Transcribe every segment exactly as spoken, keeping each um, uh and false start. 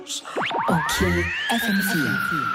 Okay, F M vier.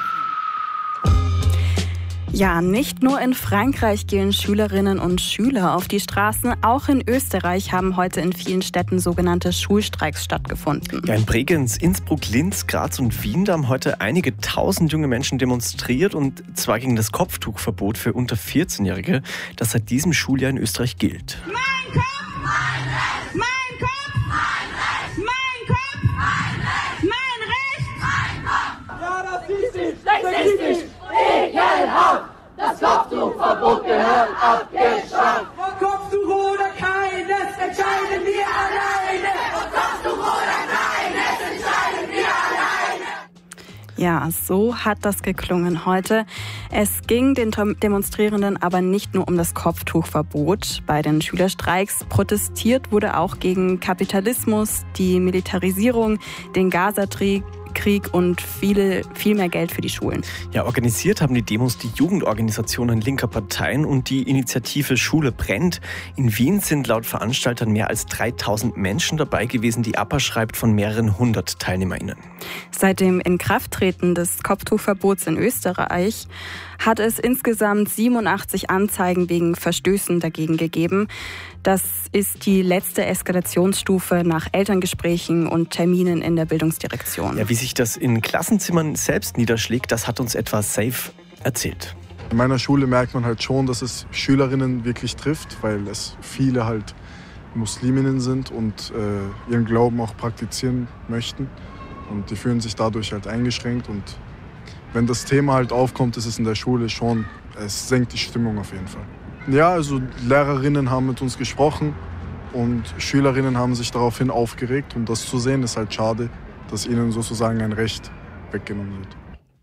Ja, nicht nur in Frankreich gehen Schülerinnen und Schüler auf die Straßen, auch in Österreich haben heute in vielen Städten sogenannte Schulstreiks stattgefunden. Ja, in Bregenz, Innsbruck, Linz, Graz und Wien, da haben heute einige tausend junge Menschen demonstriert, und zwar gegen das Kopftuchverbot für unter vierzehn-Jährige, das seit diesem Schuljahr in Österreich gilt. Mein Kopf, mein Recht, mein Kopf, mein Recht, mein Kopf, mein Recht, mein Recht, mein Kopf. Ja, rassistisch, sexistisch, ekelhaft. Das Kopftuchverbot gehört abgeschafft. Kopftuch oder keines, entscheiden wir alleine. Kopftuch oder keines, entscheiden wir alleine. Ja, so hat das geklungen heute. Es ging den Demonstrierenden aber nicht nur um das Kopftuchverbot. Bei den Schülerstreiks protestiert wurde auch gegen Kapitalismus, die Militarisierung, den Gazakrieg Krieg und viele, viel mehr Geld für die Schulen. Ja, organisiert haben die Demos die Jugendorganisationen linker Parteien und die Initiative Schule brennt. In Wien sind laut Veranstaltern mehr als dreitausend Menschen dabei gewesen. Die A P A schreibt von mehreren hundert TeilnehmerInnen. Seit dem Inkrafttreten des Kopftuchverbots in Österreich hat es insgesamt siebenundachtzig Anzeigen wegen Verstößen dagegen gegeben. Das ist die letzte Eskalationsstufe nach Elterngesprächen und Terminen in der Bildungsdirektion. Ja, wie sich das in Klassenzimmern selbst niederschlägt, das hat uns etwa Safe erzählt. In meiner Schule merkt man halt schon, dass es Schülerinnen wirklich trifft, weil es viele halt Musliminnen sind und äh, ihren Glauben auch praktizieren möchten. Und die fühlen sich dadurch halt eingeschränkt. Und wenn das Thema halt aufkommt, ist es in der Schule schon, es senkt die Stimmung auf jeden Fall. Ja, also Lehrerinnen haben mit uns gesprochen und Schülerinnen haben sich daraufhin aufgeregt. Und das zu sehen ist halt schade, dass ihnen sozusagen ein Recht weggenommen wird.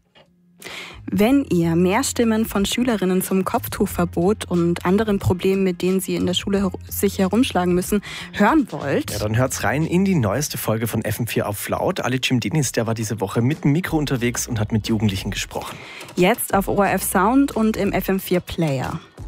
Wenn ihr mehr Stimmen von Schülerinnen zum Kopftuchverbot und anderen Problemen, mit denen sie in der Schule sich herumschlagen müssen, hören wollt, ja, dann hört's rein in die neueste Folge von F M vier auf Laut. Ali Cimdinis, der war diese Woche mit dem Mikro unterwegs und hat mit Jugendlichen gesprochen. Jetzt auf O R F Sound und im F M vier Player.